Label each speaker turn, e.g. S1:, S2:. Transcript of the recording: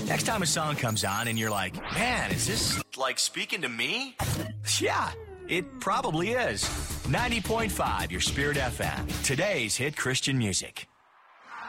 S1: Next time a song comes on and you're like, man, is this like speaking to me? Yeah, it probably is. 90.5, your Spirit FM. Today's hit Christian music.